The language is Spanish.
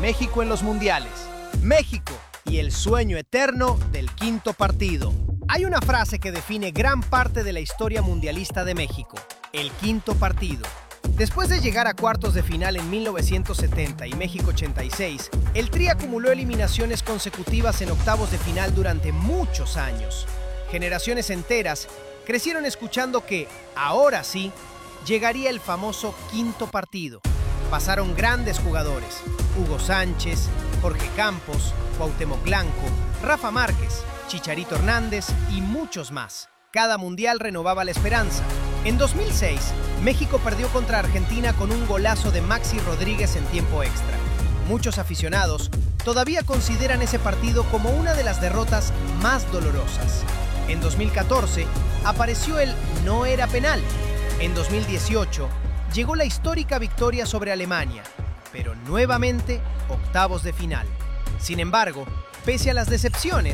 México en los mundiales. México y el sueño eterno del quinto partido. Hay una frase que define gran parte de la historia mundialista de México: el quinto partido. Después de llegar a cuartos de final en 1970 y México 86, el Tri acumuló eliminaciones consecutivas en octavos de final durante muchos años. Generaciones enteras crecieron escuchando que, ahora sí, llegaría el famoso quinto partido. Pasaron grandes jugadores: Hugo Sánchez, Jorge Campos, Cuauhtémoc Blanco, Rafa Márquez, Chicharito Hernández y muchos más. Cada mundial renovaba la esperanza. En 2006, México perdió contra Argentina con un golazo de Maxi Rodríguez en tiempo extra. Muchos aficionados todavía consideran ese partido como una de las derrotas más dolorosas. En 2014, apareció el "no era penal". En 2018, llegó la histórica victoria sobre Alemania, pero nuevamente octavos de final. Sin embargo, pese a las decepciones,